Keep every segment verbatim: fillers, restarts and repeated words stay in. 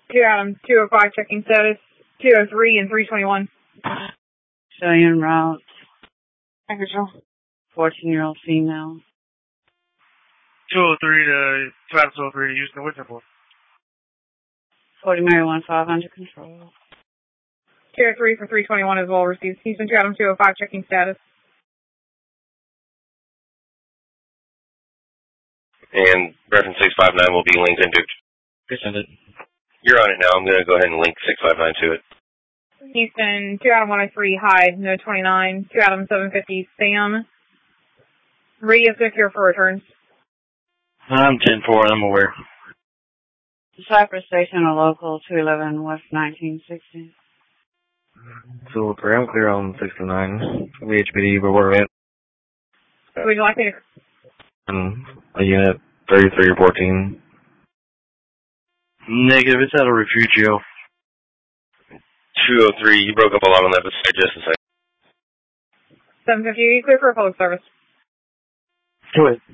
Two Adams, two oh five, checking status, two oh three and three twenty-one. Showing en route. fourteen-year-old female. two oh three to two Adams two oh three to Houston, what's that for? forty Mary one five under control. two oh three for three twenty-one as well received. Houston, two Adams two oh five, checking status. And reference six five nine will be linked into. Send it. You're on it now. I'm going to go ahead and link six five nine to it. Houston, two Adam one oh three, Hyde, no twenty-nine, two Adam seven fifty, Sam. Radio secure for returns. I'm ten four, I'm aware. Cypress Station or local two eleven West nineteen sixty. two oh three, I'm clear on sixty-nine. V H P D, but we're at. Would you like me to... Um, a unit thirty-three or fourteen. Negative, it's out of Refugio. two oh three, you broke up a lot on that, but stay just a second. seven fifty, are you clear for a public service? Go ahead.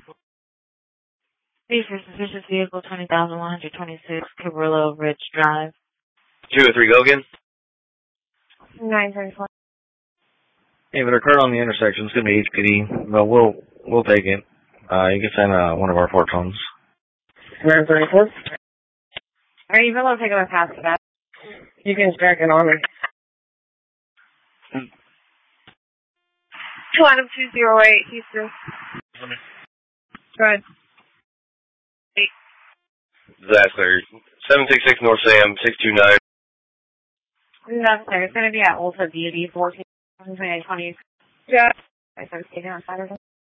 B for suspicious vehicle twenty thousand one hundred twenty-six, Cabrillo Ridge Drive. two oh three, go again? nine thirty-four. If it occurred on the intersection, it's going to be H P D, but we'll, we'll take it. Uh, you can send, uh, one of our four tones. nine thirty-four? Are you willing to take a pass to that? You can track it on me. two Adam two oh eight, Houston. Go ahead. That's clear. seven six six North Sam, six two nine. No, sir. It's going to be at Ulta Beauty, fourteen twenty. Yeah. I started skating on Saturday.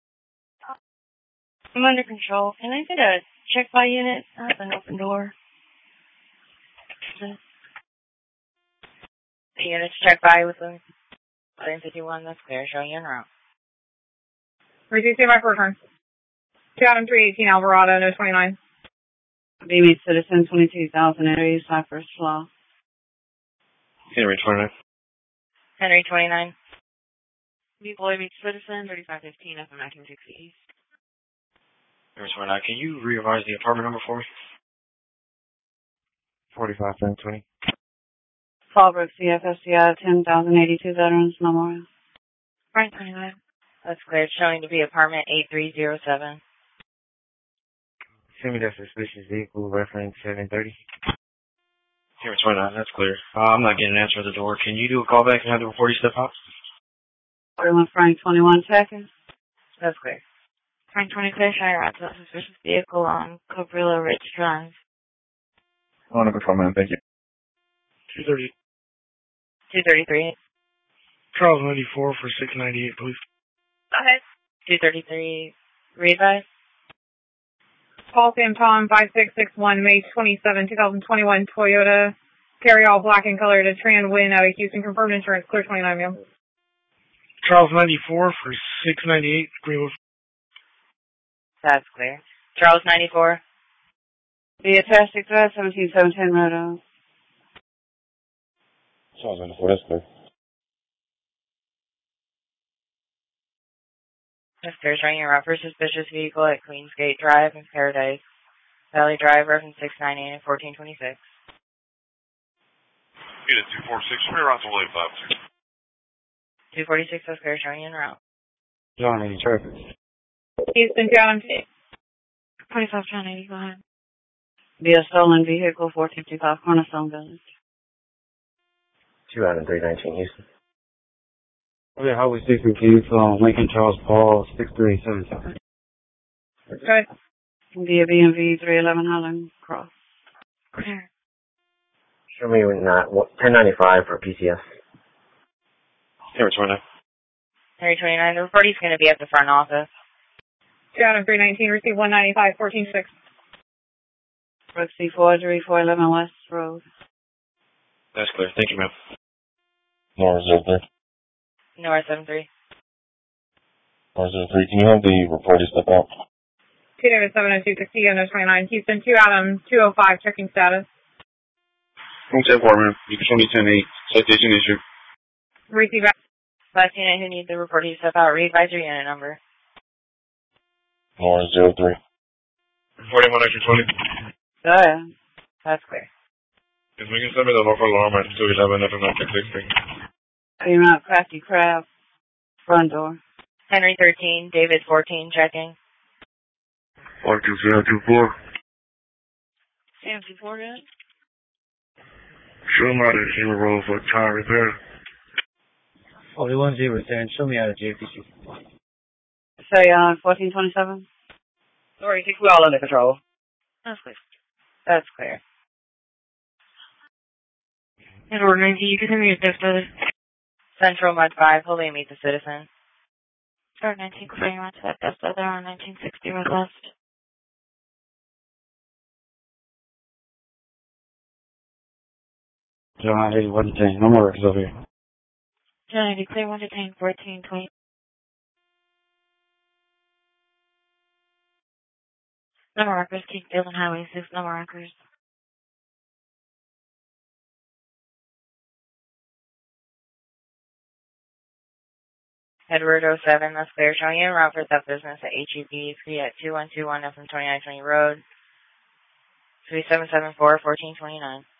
I'm under control. Can I get a check by unit? I have an open door. The unit's check by with a seven fifty-one. That's clear. Showing you en route. Receive by for return. two Adam three eighteen Alvarado, no twenty-nine. B B Citizen twenty-two thousand area, Cypress Law. Henry twenty-nine. Henry twenty-nine. B Boy Beach Citizen, thirty-five fifteen F M nineteen sixty East. Henry twenty-nine. Can you revise the apartment number for me? forty-five ten twenty. Fallbrook C F S C I ten thousand eighty-two Veterans Memorial. Frank twenty-nine. That's clear. Showing to be apartment eight three oh seven. Send me that suspicious vehicle reference seven thirty. Henry twenty-nine, that's clear. Uh, I'm not getting an answer at the door. Can you do a call back and have the before you step out? forty-one Frank twenty-one seconds. That's clear. Frank twenty clear, showing route to a suspicious vehicle on Cabrillo Ridge Drive. I want to control, man. Thank you. two thirty. two thirty-three. Charles ninety-four for six ninety-eight, please. Go ahead. two thirty-three. Revise. Paul Sam Tom, five six six one, May twenty-seventh, twenty twenty-one, Toyota, carry all black and colored, a Tran Win out of Houston, confirmed insurance, clear twenty-nine, ma'am. Charles ninety-four for six ninety-eight, Greenwood. That's clear. Charles ninety-four. The attached express seventeen seven ten Roto. Charles ninety-four, that's clear. That's clear, showing your route for suspicious vehicle at Queensgate Drive and Paradise Valley Drive, reference six ninety-eight and fourteen twenty-six. Unit two forty-six, rear route to William five six. two forty-six, that's clear, showing you en route. John eighty traffic. Houston, two Adam twenty-five John eighty, go ahead. Be a stolen vehicle, four fifty-five Cornerstone Village. two Adam three nineteen, Houston. Okay, Highway sixty-two from Lincoln Charles Paul, six three seven seven. Go ahead. Be a B M V three eleven Highland Cross. Clear. Show me not ten ninety-five for P C S. Henry twenty-nine. Henry twenty-nine, the reporting's going to be at the front office. two Adam three nineteen, receive one ninety-five, fourteen six. Brooksy Forgery, four eleven West Road. That's clear. Thank you, ma'am. North zero three. North seven three. North zero three. Can you have the reporter step out? two David seven oh two sixty, no twenty-nine. Houston, two Adam two oh five, checking status. From ten four, man. You can show me ten eight. Citation issue. Receive. Last unit who needs the report to step out, re-advise your unit number. North zero three. forty-one extra twenty. Go ahead. That's clear. Can you send me the local alarm at two eleven F M nineteen sixty? Female Crafty Crab, front door. Henry thirteen, David fourteen, checking. one two zero two four. C M C four good? Show me out of Hero Road for tire repair. forty-one zero ten, show me out of J P C. Say, uh, fourteen twenty-seven? Sorry, six, we all under control. That's clear. That's clear. Edward nineteen, you can send me a text message. Central Mud five, holding meet the citizen. Start nineteen clearing on to that desk other on nineteen sixty request. John eighty-one ten, no more records over here. John ninety clear one detain fourteen twenty. No more records, keep Dillon Highway six, no more records. Edward oh seven, that's clear. Showing you en route for theft business at H E B three at two one two one F M twenty-nine twenty Road. three seven seven four, fourteen twenty-nine.